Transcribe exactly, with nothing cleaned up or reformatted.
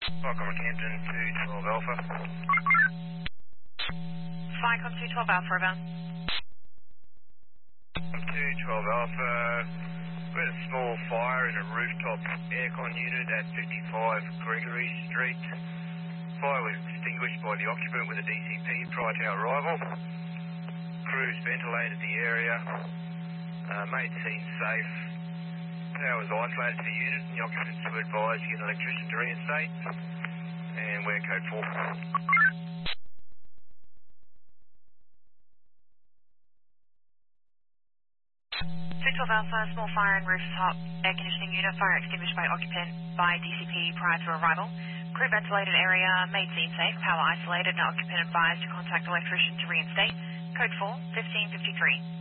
Welcome to Campton two twelve Alpha. Flycom two twelve Alpha, over. two twelve Alpha. We had a small fire in a rooftop aircon unit at fifty-five Gregory Street. Fire was extinguished by the occupant with a D C P prior to our arrival. Crews ventilated the area, uh, made scene safe. Power was isolated to the unit and the occupants were advised to get an electrician to reinstate. And we're code four. two twelve Alpha, small fire in rooftop air conditioning unit, fire extinguished by occupant by D C P prior to arrival. Crew ventilated area, made scene safe, power isolated, and occupant advised to contact electrician to reinstate. Code four, fifteen fifty-three.